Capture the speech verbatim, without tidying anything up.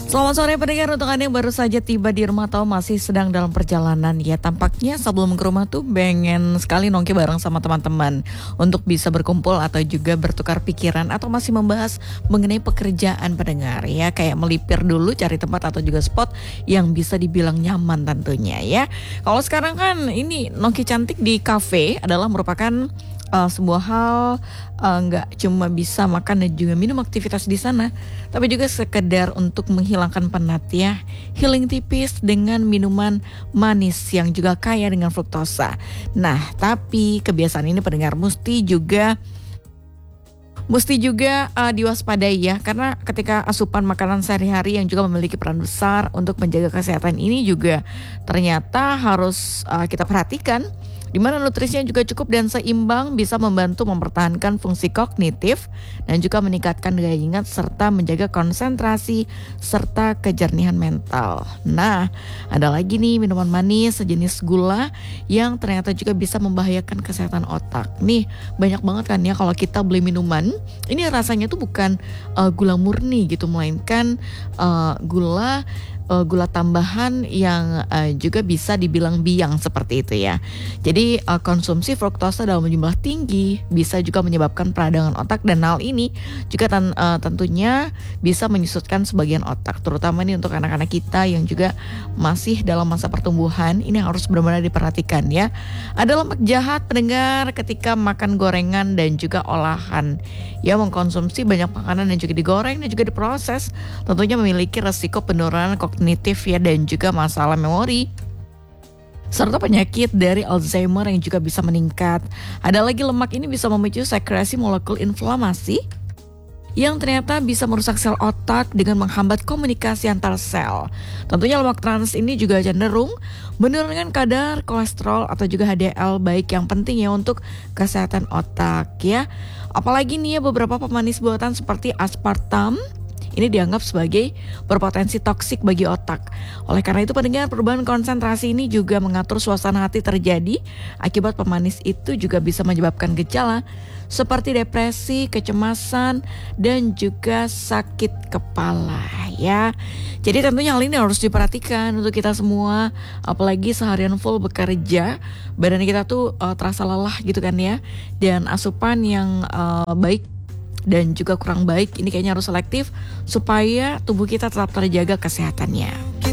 Selamat sore pendengar, untuk Anda yang baru saja tiba di rumah atau masih sedang dalam perjalanan, ya tampaknya sebelum ke rumah tuh pengen sekali nongki bareng sama teman-teman untuk bisa berkumpul atau juga bertukar pikiran atau masih membahas mengenai pekerjaan pendengar ya, kayak melipir dulu cari tempat atau juga spot yang bisa dibilang nyaman tentunya ya. Kalau sekarang kan ini nongki cantik di kafe adalah merupakan Uh, sebuah hal nggak uh, cuma bisa makan dan juga minum aktivitas di sana, tapi juga sekedar untuk menghilangkan penat ya, healing tipis dengan minuman manis yang juga kaya dengan fruktosa. Nah, tapi kebiasaan ini pendengar mesti juga Mesti juga uh, diwaspadai ya, karena ketika asupan makanan sehari-hari yang juga memiliki peran besar untuk menjaga kesehatan ini juga ternyata harus uh, kita perhatikan, di mana nutrisinya juga cukup dan seimbang, bisa membantu mempertahankan fungsi kognitif dan juga meningkatkan daya ingat serta menjaga konsentrasi serta kejernihan mental. Nah, ada lagi nih minuman manis sejenis gula yang ternyata juga bisa membahayakan kesehatan otak. Nih, banyak banget kan ya kalau kita beli minuman, ini rasanya tuh bukan uh, gula murni gitu, melainkan uh, gula Uh, gula tambahan yang uh, juga bisa dibilang biang seperti itu ya. Jadi uh, konsumsi fruktosa dalam jumlah tinggi bisa juga menyebabkan peradangan otak, dan hal ini juga ten, uh, tentunya bisa menyusutkan sebagian otak, terutama nih untuk anak-anak kita yang juga masih dalam masa pertumbuhan. Ini harus benar-benar diperhatikan ya. Ada lemak jahat pendengar ketika makan gorengan dan juga olahan. Ya, mengkonsumsi banyak makanan yang juga digoreng dan juga diproses tentunya memiliki resiko penurunan kognitif ya, dan juga masalah memori serta penyakit dari Alzheimer yang juga bisa meningkat. Ada lagi, lemak ini bisa memicu sekresi molekul inflamasi yang ternyata bisa merusak sel otak dengan menghambat komunikasi antar sel. Tentunya lemak trans ini juga cenderung menurunkan kadar kolesterol atau juga H D L baik yang penting ya untuk kesehatan otak ya. Apalagi nih ya, beberapa pemanis buatan seperti aspartam ini dianggap sebagai berpotensi toksik bagi otak. Oleh karena itu pendengar, perubahan konsentrasi ini juga mengatur suasana hati terjadi. Akibat pemanis itu juga bisa menyebabkan gejala seperti depresi, kecemasan, dan juga sakit kepala ya. Jadi tentunya hal ini harus diperhatikan untuk kita semua, apalagi seharian full bekerja, badan kita tuh uh, terasa lelah gitu kan ya. Dan asupan yang uh, baik dan juga kurang baik ini kayaknya harus selektif supaya tubuh kita tetap terjaga kesehatannya.